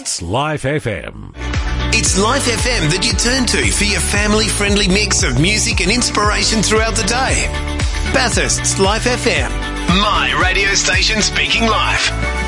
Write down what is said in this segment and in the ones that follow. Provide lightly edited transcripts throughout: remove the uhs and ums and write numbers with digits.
Bathurst's Life FM. It's Life FM that you turn to for your family-friendly mix of music and inspiration throughout the day. Bathurst's Life FM. My radio station speaking life.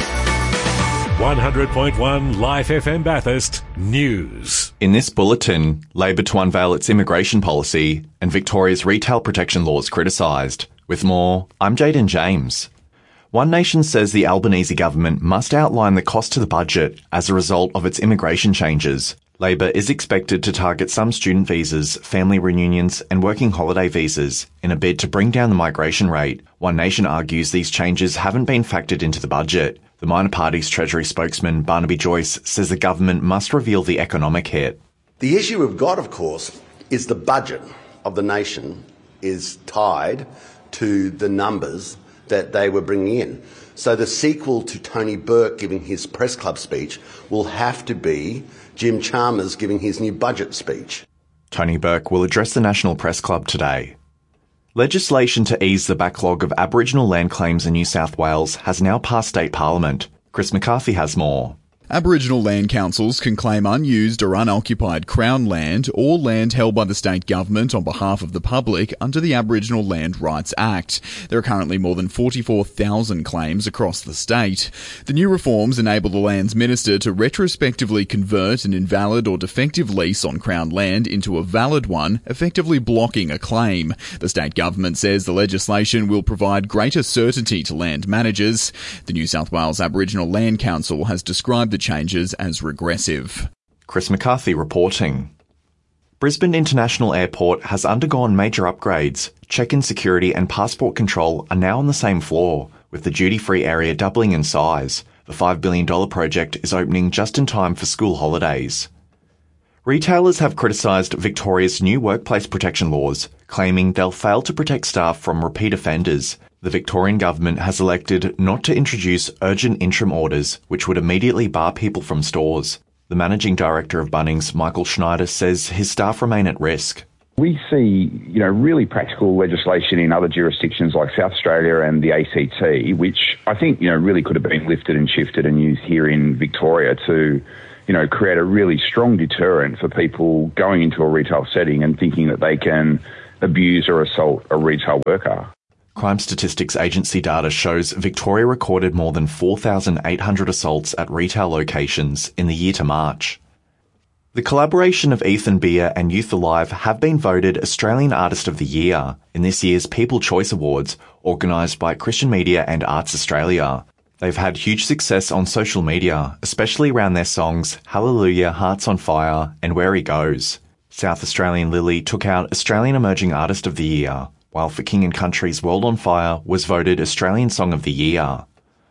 100.1 Life FM Bathurst News. In this bulletin, Labor to unveil its immigration policy and Victoria's retail protection laws criticised. With more, I'm Jaden James. One Nation says the Albanese government must outline the cost to the budget as a result of its immigration changes. Labor is expected to target some student visas, family reunions and working holiday visas in a bid to bring down the migration rate. One Nation argues these changes haven't been factored into the budget. The minor party's Treasury spokesman Barnaby Joyce says the government must reveal the economic hit. The issue we've got, of course, is the budget of the nation is tied to the numbers that they were bringing in. So the sequel to Tony Burke giving his press club speech will have to be Jim Chalmers giving his new budget speech. Tony Burke will address the National Press Club today. Legislation to ease the backlog of Aboriginal land claims in New South Wales has now passed state parliament. Chris McCarthy has more. Aboriginal land councils can claim unused or unoccupied Crown land or land held by the state government on behalf of the public under the Aboriginal Land Rights Act. There are currently more than 44,000 claims across the state. The new reforms enable the Lands Minister to retrospectively convert an invalid or defective lease on Crown land into a valid one, effectively blocking a claim. The state government says the legislation will provide greater certainty to land managers. The New South Wales Aboriginal Land Council has described the changes as regressive. Chris McCarthy reporting. Brisbane International Airport has undergone major upgrades. Check-in security and passport control are now on the same floor, with the duty-free area doubling in size. The $5 billion project is opening just in time for school holidays. Retailers have criticised Victoria's new workplace protection laws, claiming they'll fail to protect staff from repeat offenders. The Victorian government has elected not to introduce urgent interim orders, which would immediately bar people from stores. The managing director of Bunnings, Michael Schneider, says his staff remain at risk. We see, really practical legislation in other jurisdictions like South Australia and the ACT, which I think, really could have been lifted and shifted and used here in Victoria to, create a really strong deterrent for people going into a retail setting and thinking that they can abuse or assault a retail worker. Crime Statistics Agency data shows Victoria recorded more than 4,800 assaults at retail locations in the year to March. The collaboration of Ethan Beer and Youth Alive have been voted Australian Artist of the Year in this year's People Choice Awards, organised by Christian Media and Arts Australia. They've had huge success on social media, especially around their songs Hallelujah, Hearts on Fire and Where He Goes. South Australian Lily took out Australian Emerging Artist of the Year, while For King and Country's World on Fire was voted Australian Song of the Year.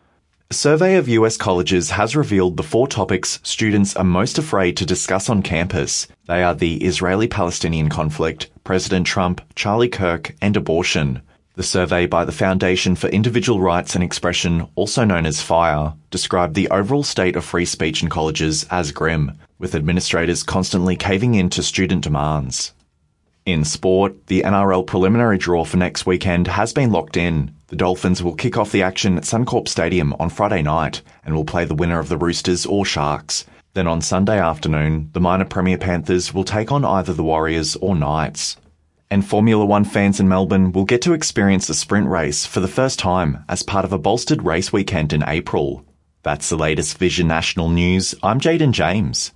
A survey of US colleges has revealed the 4 topics students are most afraid to discuss on campus. They are the Israeli-Palestinian conflict, President Trump, Charlie Kirk, and abortion. The survey by the Foundation for Individual Rights and Expression, also known as FIRE, described the overall state of free speech in colleges as grim, with administrators constantly caving in to student demands. In sport, the NRL preliminary draw for next weekend has been locked in. The Dolphins will kick off the action at Suncorp Stadium on Friday night and will play the winner of the Roosters or Sharks. Then on Sunday afternoon, the minor Premier Panthers will take on either the Warriors or Knights. And Formula One fans in Melbourne will get to experience a sprint race for the first time as part of a bolstered race weekend in April. That's the latest Vision National News. I'm Jaden James.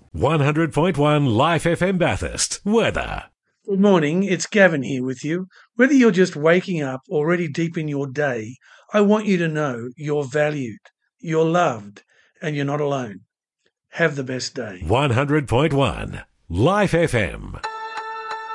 100.1 Life FM Bathurst. Weather. Good morning, it's Gavin here with you. Whether you're just waking up already deep in your day, I want you to know you're valued, you're loved, and you're not alone. Have the best day. 100.1 Life FM.